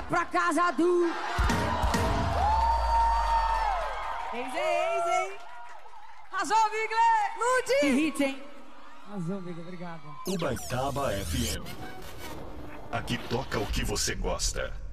pra casa do... Eis. Arrasou, Bigler! Que Ludi! hit, hein? Arrasou, Bigler, obrigado. Ubaitaba FM. Aqui toca o que você gosta.